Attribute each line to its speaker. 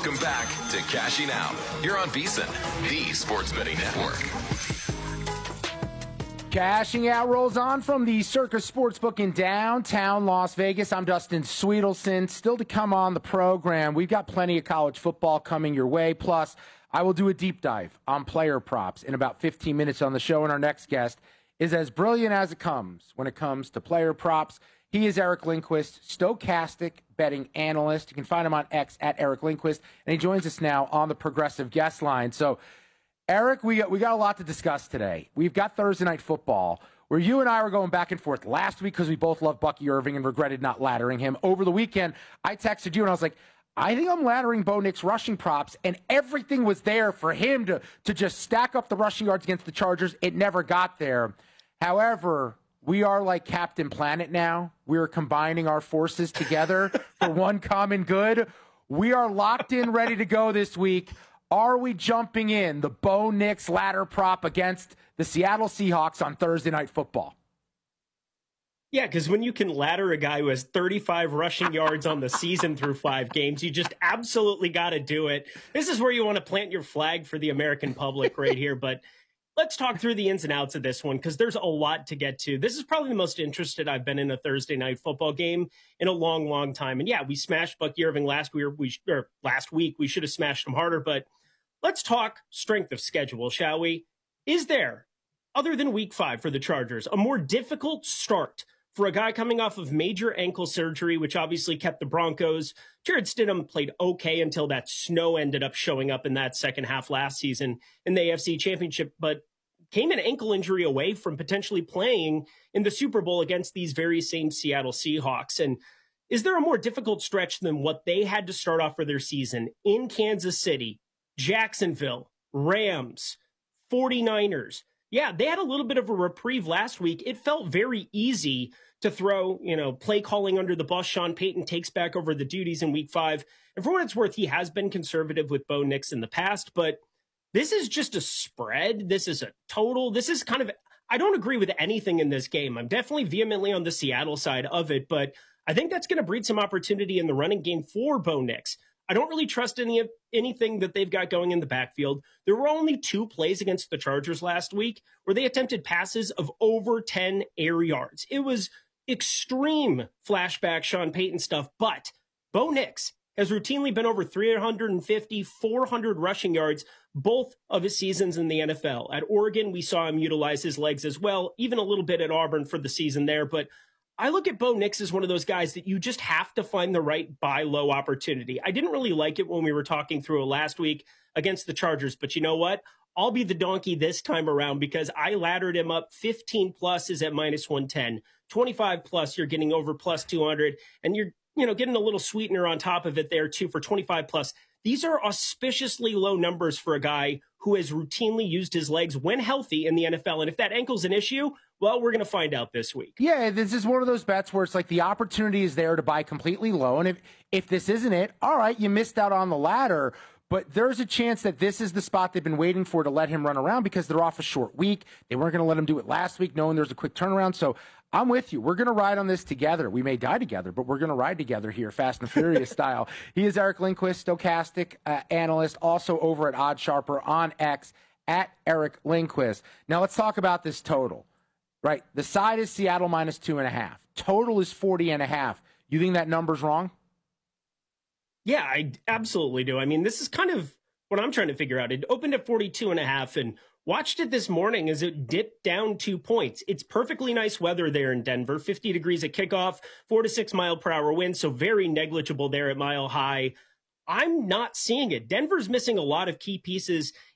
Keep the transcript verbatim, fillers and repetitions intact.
Speaker 1: Welcome back to Cashing Out here on VSiN, the Sports Betting Network.
Speaker 2: Cashing Out rolls on from the Circus Sportsbook in downtown Las Vegas. I'm Dustin Sweetelson. Still to come on the program, we've got plenty of college football coming your way. Plus, I will do a deep dive on player props in about fifteen minutes on the show. And our next guest is as brilliant as it comes when it comes to player props. He is Eric Lindquist, stochastic betting analyst. You can find him on X at Eric Lindquist. And he joins us now on the Progressive guest line. So, Eric, we got, we got a lot to discuss today. We've got Thursday Night Football, where you and I were going back and forth last week because we both love Bucky Irving and regretted not laddering him. Over the weekend, I texted you and I was like, I think I'm laddering Bo Nix rushing props, and everything was there for him to, to just stack up the rushing yards against the Chargers. It never got there. However, we are like Captain Planet now. We are combining our forces together for one common good. We are locked in, ready to go this week. Are we jumping in the Bo Nix ladder prop against the Seattle Seahawks on Thursday Night Football?
Speaker 3: Yeah, because when you can ladder a guy who has thirty-five rushing yards on the season through five games, you just absolutely got to do it. This is where you want to plant your flag for the American public right here. But let's talk through the ins and outs of this one, because there's a lot to get to. This is probably the most interested I've been in a Thursday Night Football game in a long, long time. And yeah, we smashed Bucky Irving last week. We, or last week. We should have smashed him harder, but let's talk strength of schedule, shall we? Is there, other than week five for the Chargers, a more difficult start for a guy coming off of major ankle surgery, which obviously kept the Broncos? Jarrett Stidham played okay until that snow ended up showing up in that second half last season in the A F C Championship, but came an ankle injury away from potentially playing in the Super Bowl against these very same Seattle Seahawks. And is there a more difficult stretch than what they had to start off for their season in Kansas City, Jacksonville, Rams, 49ers? Yeah, they had a little bit of a reprieve last week. It felt very easy to throw, you know, play calling under the bus. Sean Payton takes back over the duties in week five. And for what it's worth, he has been conservative with Bo Nix in the past, but this is just a spread. This is a total. This is kind of, I don't agree with anything in this game. I'm definitely vehemently on the Seattle side of it, but I think that's going to breed some opportunity in the running game for Bo Nix. I don't really trust any of anything that they've got going in the backfield. There were only two plays against the Chargers last week where they attempted passes of over ten air yards. It was extreme flashback Sean Payton stuff, but Bo Nix has routinely been over three fifty, four hundred rushing yards both of his seasons in the N F L. At Oregon, we saw him utilize his legs as well, even a little bit at Auburn for the season there, but I look at Bo Nix as one of those guys that you just have to find the right buy low opportunity. I didn't really like it when we were talking through it last week against the Chargers, but you know what? I'll be the donkey this time around because I laddered him up. fifteen plus is at minus one ten. twenty-five plus, you're getting over plus two hundred, and you're, you know, getting a little sweetener on top of it there too for twenty-five plus. These are auspiciously low numbers for a guy who has routinely used his legs when healthy in the N F L. And if that ankle's an issue, well, we're going to find out this week.
Speaker 2: Yeah, this is one of those bets where it's like the opportunity is there to buy completely low. And if, if this isn't it, all right, you missed out on the ladder. But there's a chance that this is the spot they've been waiting for to let him run around because they're off a short week. They weren't going to let him do it last week, knowing there's a quick turnaround. So I'm with you. We're going to ride on this together. We may die together, but we're going to ride together here, Fast and Furious style. He is Eric Lindquist, stochastic uh, analyst, also over at OddsSharper on X, at Eric Lindquist. Now let's talk about this total, right? The side is Seattle minus two and a half. Total is forty and a half. You think that number's wrong?
Speaker 3: Yeah, I absolutely do. I mean, this is kind of what I'm trying to figure out. It opened at forty-two and a half and watched it this morning as it dipped down two points. It's perfectly nice weather there in Denver, fifty degrees at kickoff, four to six mile per hour wind. So very negligible there at Mile High. I'm not seeing it. Denver's missing a lot of key pieces